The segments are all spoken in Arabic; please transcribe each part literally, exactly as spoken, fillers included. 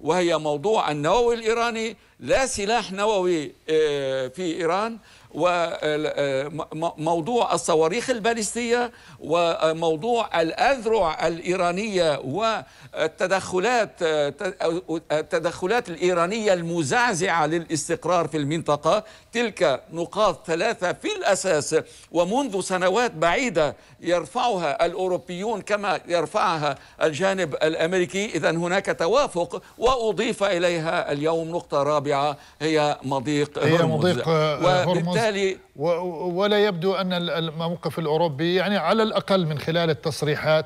وهي موضوع النووي الإيراني. لا سلاح نووي في إيران، وموضوع الصواريخ البالستية، وموضوع الأذرع الإيرانية والتدخلات التدخلات الإيرانية المزعزعة للاستقرار في المنطقة. تلك نقاط ثلاثة في الأساس، ومنذ سنوات بعيدة يرفعها الأوروبيون كما يرفعها الجانب الأمريكي. إذن هناك توافق، وأضيف إليها اليوم نقطة رابعة هي مضيق هي هرمز. مضيق هرمز. و... ولا يبدو أن الموقف الأوروبي يعني على الأقل من خلال التصريحات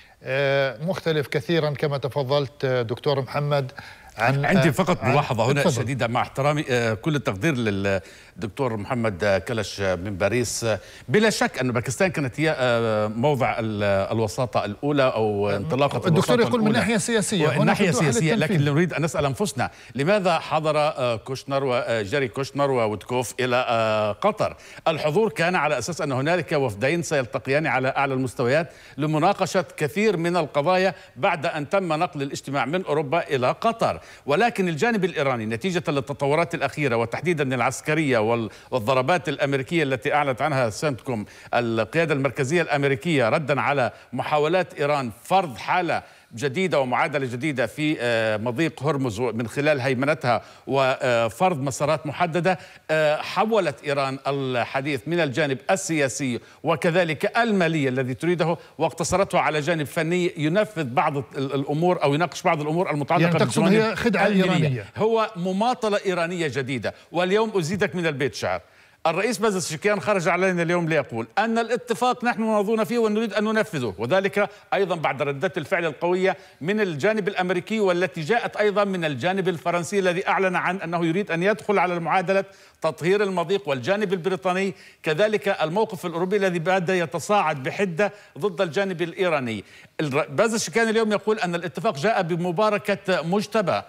مختلف كثيرا كما تفضلت دكتور محمد. عن عندي فقط ملاحظة هنا شديدة مع احترامي كل التقدير للدكتور محمد كلش من باريس. بلا شك أن باكستان كانت هي موضع الوساطة الأولى أو انطلاقة الوساطة الدكتور يقول الأولى من ناحية سياسية، من ناحية سياسية، لكن نريد أن نسأل أنفسنا لماذا حضر كوشنر وجاري كوشنر ووتكوف إلى قطر؟ الحضور كان على أساس أن هنالك وفدين سيلتقيان على أعلى المستويات لمناقشة كثير من القضايا بعد أن تم نقل الاجتماع من أوروبا إلى قطر. ولكن الجانب الإيراني نتيجة للتطورات الأخيرة وتحديدا العسكرية والضربات الأمريكية التي أعلنت عنها سنتكوم القيادة المركزية الأمريكية ردا على محاولات إيران فرض حالة جديدة ومعادلة جديدة في مضيق هرمز من خلال هيمنتها وفرض مسارات محددة، حولت إيران الحديث من الجانب السياسي وكذلك المالي الذي تريده واقتصرته على جانب فني ينفذ بعض الأمور أو يناقش بعض الأمور المتعلقة يعني بالجوانب هي خدعة إيرانية، هو مماطلة إيرانية جديدة. واليوم أزيدك من البيت شعر، الرئيس بازشكيان خرج علينا اليوم ليقول أن الاتفاق نحن ناظرون فيه ونريد أن ننفذه، وذلك أيضا بعد ردة الفعل القوية من الجانب الأمريكي والتي جاءت أيضا من الجانب الفرنسي الذي أعلن عن أنه يريد أن يدخل على معادلة تطهير المضيق، والجانب البريطاني كذلك الموقف الأوروبي الذي بدأ يتصاعد بحدة ضد الجانب الإيراني. بازشكيان اليوم يقول أن الاتفاق جاء بمباركة مجتبى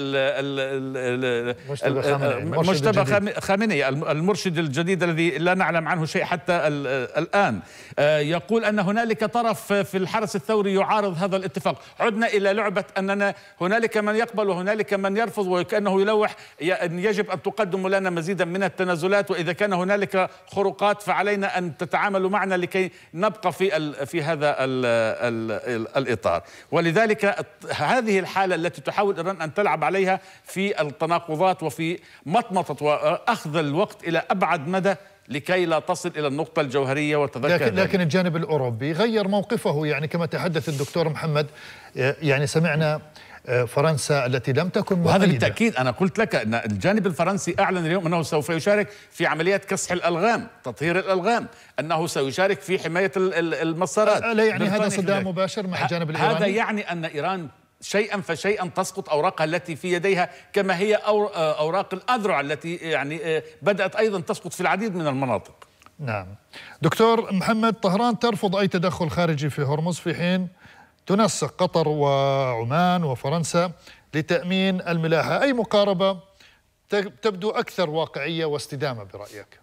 مجتبى خامنئي المرشد الجديد الذي لا نعلم عنه شيء حتى الآن. يقول أن هنالك طرف في الحرس الثوري يعارض هذا الاتفاق. عدنا إلى لعبة أننا هنالك من يقبل وهنالك من يرفض، وكأنه يلوح أن يجب أن تقدموا لنا مزيدا من التنازلات، وإذا كان هنالك خروقات فعلينا أن تتعاملوا معنا لكي نبقى في في هذا ال ال الإطار. ولذلك هذه الحالة التي تحاول إيران أن تلعب عليها في التناقضات وفي مطمطة وأخذ الوقت إلى أبعد مدى لكي لا تصل إلى النقطة الجوهرية. وتذكر لكن, لكن الجانب الأوروبي غير موقفه، يعني كما تحدث الدكتور محمد، يعني سمعنا فرنسا التي لم تكن مؤيدة. وهذا بالتأكيد أنا قلت لك أن الجانب الفرنسي أعلن اليوم أنه سوف يشارك في عمليات كسح الألغام، تطهير الألغام، أنه سيشارك في حماية المسارات. لا يعني هذا صدام مباشر مع الجانب الإيراني؟ هذا يعني أن إيران شيئا فشيئا تسقط أوراقها التي في يديها، كما هي أوراق الأذرع التي يعني بدأت أيضا تسقط في العديد من المناطق. نعم دكتور محمد، طهران ترفض أي تدخل خارجي في هرمز في حين تنسق قطر وعمان وفرنسا لتأمين الملاحة. أي مقاربة تبدو أكثر واقعية واستدامة برأيك؟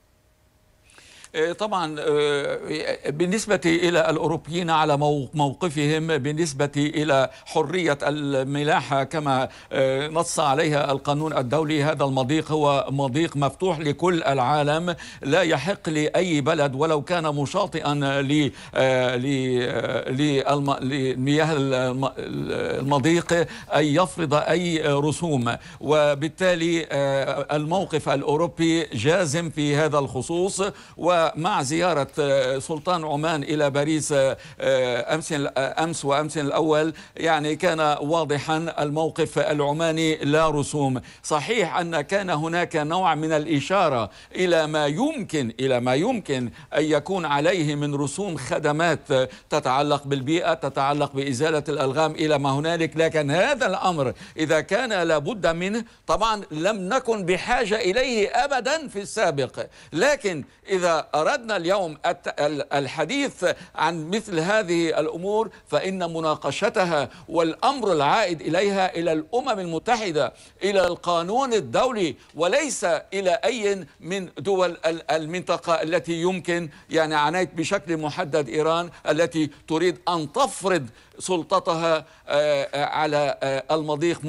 طبعا بالنسبة إلى الأوروبيين على موقفهم بالنسبة إلى حرية الملاحة كما نص عليها القانون الدولي، هذا المضيق هو مضيق مفتوح لكل العالم، لا يحق لأي بلد ولو كان مشاطئا لمياه المضيق أن يفرض أي رسوم، وبالتالي الموقف الأوروبي جازم في هذا الخصوص. و مع زيارة سلطان عمان إلى باريس أمس أمس وأمس الأول يعني كان واضحا الموقف العماني لا رسوم. صحيح أن كان هناك نوع من الإشارة إلى ما يمكن إلى ما يمكن أن يكون عليه من رسوم خدمات تتعلق بالبيئة، تتعلق بإزالة الألغام إلى ما هنالك، لكن هذا الأمر إذا كان لابد منه طبعا لم نكن بحاجة إليه أبدا في السابق، لكن إذا أردنا اليوم الحديث عن مثل هذه الأمور فإن مناقشتها والأمر العائد إليها إلى الأمم المتحدة، إلى القانون الدولي، وليس إلى أي من دول المنطقة التي يمكن يعني عنيت بشكل محدد إيران التي تريد أن تفرض سلطتها على المضيق.